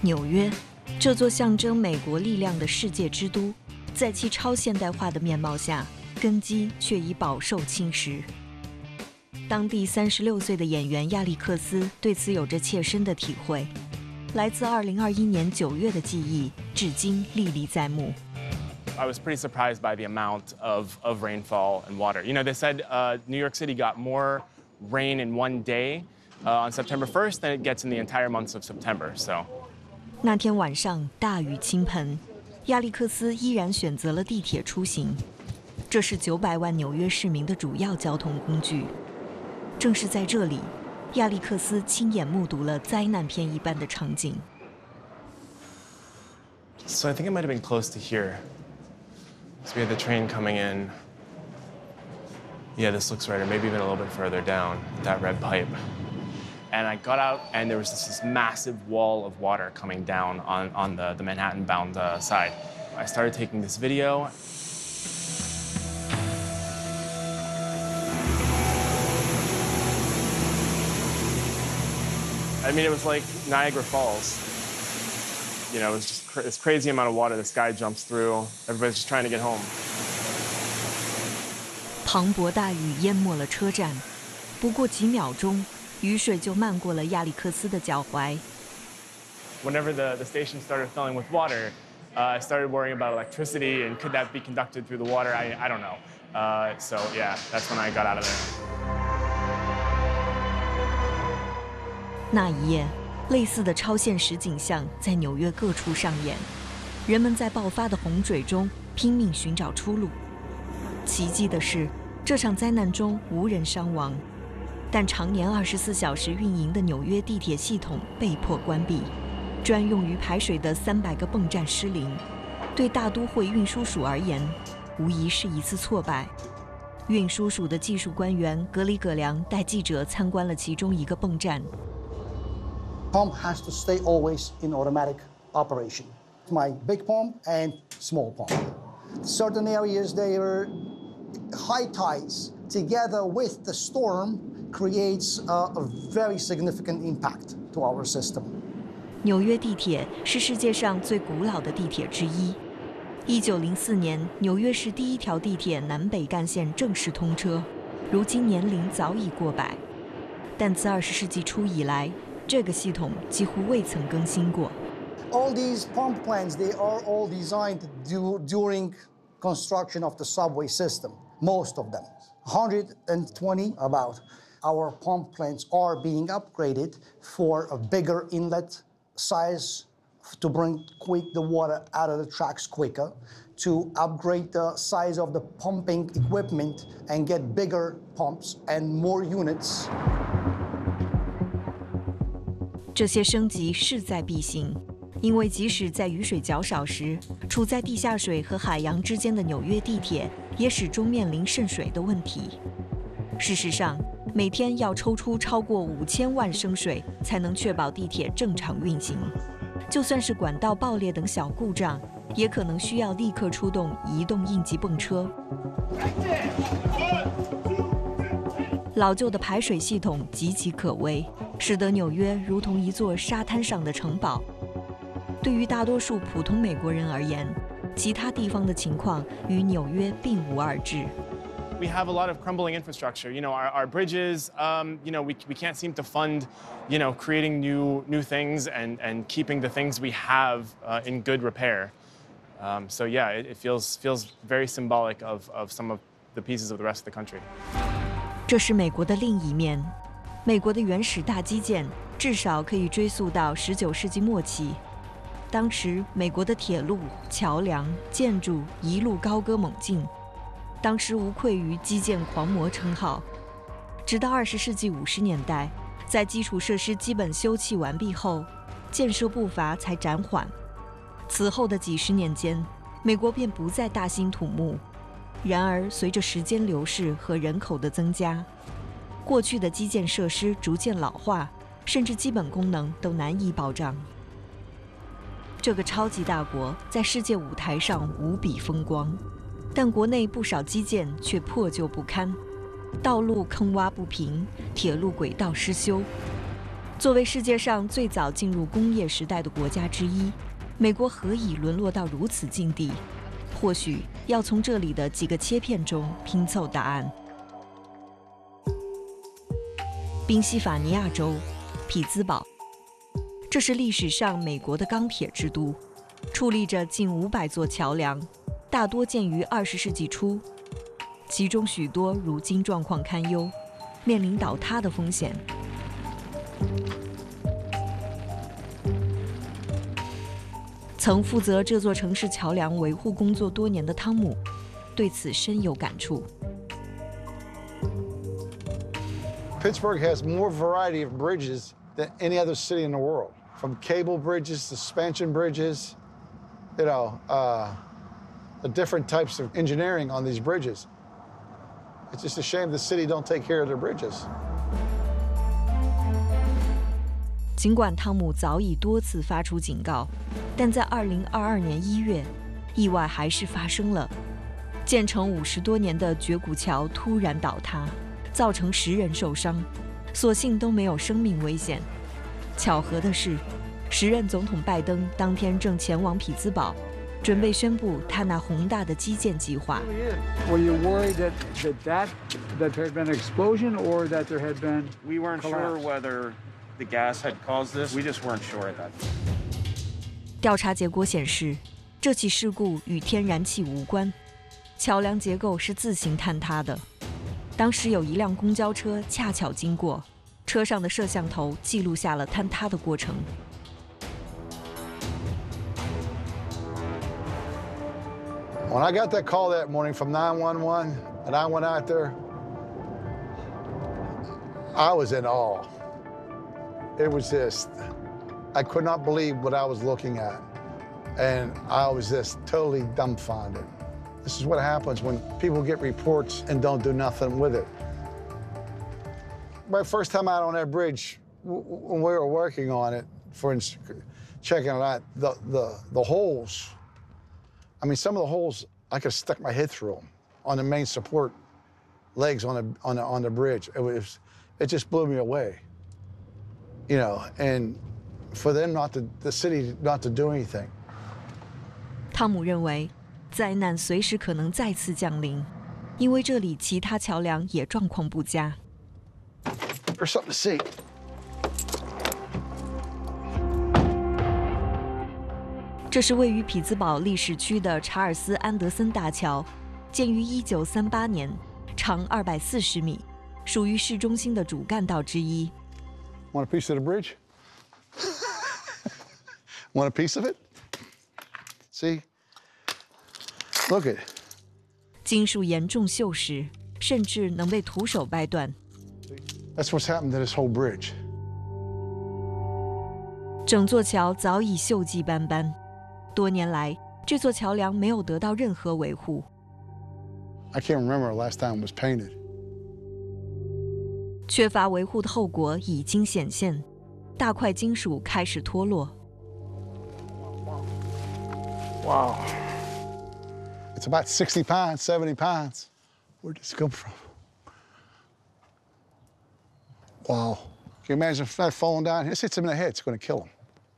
纽约，这座象征美国力量的世界之都，在其超现代化的面貌下，根基却已饱受侵蚀。当地36岁的演员亚历克斯对此有着切身的体会。来自2021年9月的记忆，至今历历在目。 I was pretty surprised by the amount of rainfall and water. You know, they said New York City got more rain in one day on September 1st than it gets in the entire months of September. So. 那天晚上大雨倾盆，亚历克斯依然选择了地铁出行。这是900万纽约市民的主要交通工具。正是在这里，亚历克斯亲眼目睹了灾难片一般的场景。 So I think it might have been close to here. So we had the train coming in. Yeah, this looks right, or maybe even a little bit further down, that red pipe. And I got out, and there was this massive wall of water coming down on the Manhattan-bound side. I started taking this video. I mean, it was like Niagara Falls. You know, it was just this crazy amount of water this guy jumps through. Everybody's just trying to get home. 磅礴大雨淹没了车站，不过几秒钟。雨水就漫过了亚历克斯的脚踝。 Whenever the station started filling with water, I started worrying about electricity and could that be conducted through the water? I don't know. So yeah, that's when I got out of there. 那一夜，类似的超现实景象在纽约各处上演，人们在爆发的洪水中拼命寻找出路。奇迹的是，这场灾难中无人伤亡。但常年24小时运营的纽约地铁系统被迫关闭，专用于排水的300个泵站失灵，对大都会运输署而言，无疑是一次挫败。运输署的技术官员格里葛良带记者参观了其中一个泵站。 Pump has to stay always in automatic operation. My big pump and small pump. Certain areas they are high tides together with the storm.Creates a very significant impact to our system. 纽约地铁是世界上最古老的地铁之一。1904年，纽约市第一条地铁南北干线正式通车，如今年龄早已过百。但自20世纪初以来，这个系统几乎未曾更新过。 All these pump plants, they are all designed during construction of the subway system. Most of them, 120 about.Our pump plants are being upgraded for a bigger inlet size to bring the water out of the tracks quicker, to upgrade the size of the pumping equipment and get bigger pumps and more units. 这些升级势在必行，因为即使在雨水较少时，处在地下水和海洋之间的纽约地铁也始终面临渗水的问题。事实上，每天要抽出超过5000万升水，才能确保地铁正常运行。就算是管道爆裂等小故障，也可能需要立刻出动移动应急泵车。老旧的排水系统岌岌可危，使得纽约如同一座沙滩上的城堡。对于大多数普通美国人而言，其他地方的情况与纽约并无二致。 We have a lot of crumbling infrastructure. You know, our bridges. You know, we can't seem to fund, you know, creating new things and keeping the things we have in good repair. So yeah, it feels very symbolic of some of the pieces of the rest of the country. 这是美国的另一面。美国的原始大基建至少可以追溯到19世纪末期。当时，美国的铁路、桥梁、建筑一路高歌猛进。当时无愧于基建狂魔称号。直到20世纪50年代，在基础设施基本修葺完毕后，建设步伐才暂缓。此后的几十年间，美国便不再大兴土木。然而，随着时间流逝和人口的增加，过去的基建设施逐渐老化，甚至基本功能都难以保障。这个超级大国在世界舞台上无比风光，但国内不少基建却破旧不堪，道路坑洼不平，铁路轨道失修。 作为世界上最早进入工业时代的国家之一，美国何以沦落到如此境地？或许要从这里的几个切片中拼凑答案。宾夕法尼亚州匹兹堡，这是历史上美国的钢铁之都，矗立着近500座桥梁，大多建于20世纪初，其中许多如今状况堪忧，面临倒塌的风险。曾负责这座城市桥梁维护工作多年的汤姆，对此深有感触。 Pittsburgh has more variety of bridges than any other city in the world, from cable bridges to suspension bridges, the different types of engineering on these bridges. It's just a shame the city don't take care of their bridges. 尽管汤姆早已多次发出警告，但在2022年1月，意外还是发生了。建成50多年的绝谷桥突然倒塌，造成10人受伤，所幸都没有生命危险。巧合的是，时任总统拜登当天正前往匹兹堡，准备宣布他那宏大的基建计划。 Were you worried that there had been an explosion or that there had been? We weren't sure whether the gas had caused this. We just weren't sure at that. 调查结果显示，这起事故与天然气无关，桥梁结构是自行坍塌的。当时有一辆公交车恰巧经过，车上的摄像头记录下了坍塌的过程。 When I got that call that morning from 911 and I went out there, I was in awe. It was just, I could not believe what I was looking at. And I was just totally dumbfounded. This is what happens when people get reports and don't do nothing with it. My first time out on that bridge, when we were working on it, checking it out, the holes, I mean, some of the holes, I could have stuck my head through them on the main support legs on the bridge. It just blew me away, and for them the city not to do anything. 汤姆认为，灾难随时可能再次降临，因为这里其他桥梁也状况不佳。 There's something to see. 这是位于匹兹堡历史区的查尔斯·安德森大桥，建于1938年，长240米，属于市中心的主干道之一。 Want a piece of the bridge? Want a piece of it? See? Look at it. 金属严重锈蚀，甚至能被徒手掰断。 That's what's happened to this whole bridge. 整座桥早已锈迹斑斑，多年来，这座桥梁没有得到任何维护。 I can't remember the last time it was painted. 缺乏维护的后果已经显现，大块金属开始脱落。 Wow. It's about 60 pounds, 70 pounds. Where'd this come from? Wow. Can you imagine if that falling down? This hits him in the head, it's going to kill him.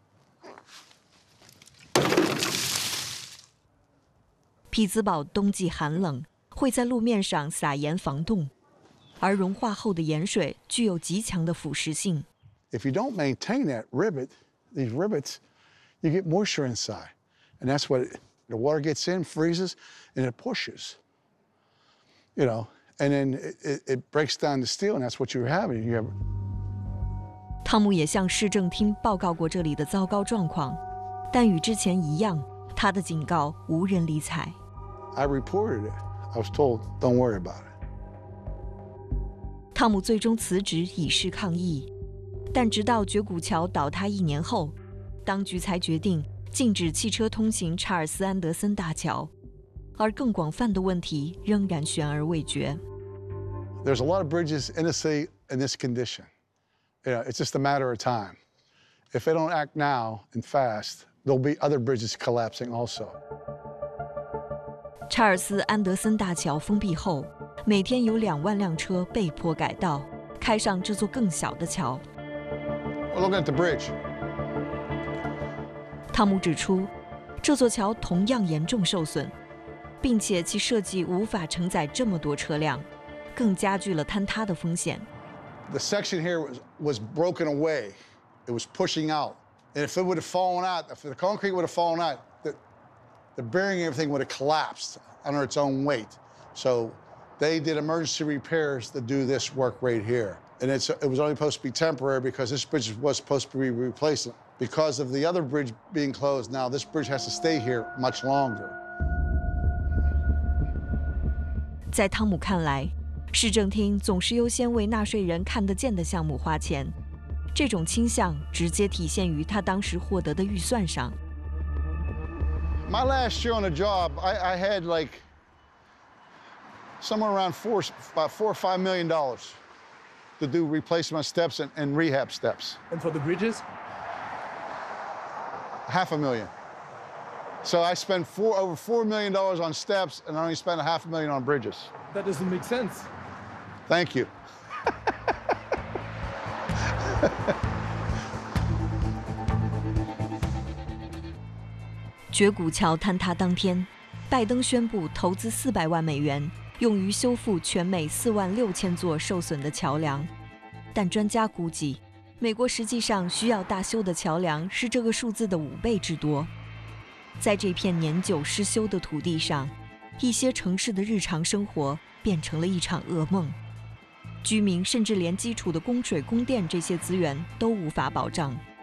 匹兹堡冬季寒冷，会在路面上撒盐防冻，而融化后的盐水具有极强的腐蚀性。 If you don't maintain that rivet, these rivets, you get moisture inside. And that's what the water gets in, freezes, and it pushes. And then it breaks down the steel, and that's what you're having. You have. 汤姆也向市政厅报告过这里的糟糕状况，但与之前一样，他的警告无人理睬。 I reported it. I was told, don't worry about it. 汤姆最终辞职以示抗议，但直到绝谷桥倒塌1年后，当局才决定禁止汽车通行查尔斯·安德森大桥，而更广泛的问题仍然悬而未决。 There's a lot of bridges in the city in this condition. It's just a matter of time. If they don't act now and fast, there'll be other bridges collapsing also. 查尔斯·安德森大桥封闭后，每天有2万辆车被迫改道，开上这座更小的桥。 We're looking at the bridge. 汤姆指出，这座桥同样严重受损，并且其设计无法承载这么多车辆，更加剧了坍塌的风险。 The section here was broken away. It was pushing out. And if it would have fallen out, if the concrete would have fallen out, the bearing and everything would have collapsed under its own weight. So they did emergency repairs to do this work right here. And it was only supposed to be temporary because this bridge was supposed to be replaced. Because of the other bridge being closed now, this bridge has to stay here much longer. 在汤姆看来，市政厅总是优先为纳税人看得见的项目花钱，这种倾向直接体现于他当时获得的预算上。 My last year on the job, I had like somewhere around about $4 or $5 million to do replacement steps and rehab steps. And for the bridges? $500,000. So I spent over $4 million on steps and I only spent $500,000 on bridges. That doesn't make sense. Thank you. 绝谷桥坍塌当天，拜登宣布投资400万美元，用于修复全美46000座受损的桥梁。但专家估计，美国实际上需要大修的桥梁是这个数字的5倍之多。在这片年久失修的土地上，一些城市的日常生活变成了一场噩梦。居民甚至连基础的供水、供电这些资源都无法保障。